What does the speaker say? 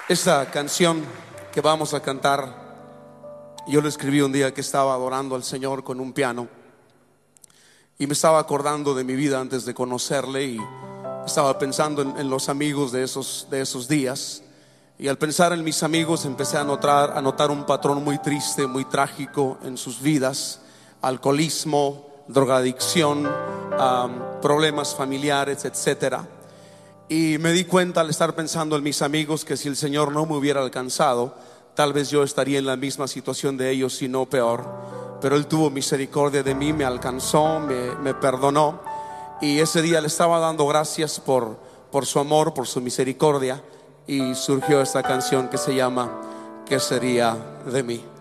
Esta canción que vamos a cantar, yo la escribí un día que estaba adorando al Señor con un piano y me estaba acordando de mi vida antes de conocerle, y estaba pensando en los amigos de esos días. Y al pensar en mis amigos empecé a notar un patrón muy triste, muy trágico en sus vidas: alcoholismo, drogadicción, problemas familiares, etcétera. Y me di cuenta al estar pensando en mis amigos que si el Señor no me hubiera alcanzado, tal vez yo estaría en la misma situación de ellos, si no peor. Pero Él tuvo misericordia de mí, me alcanzó, me perdonó. Y ese día le estaba dando gracias por su amor, por su misericordia. Y surgió esta canción que se llama ¿Qué sería de mí?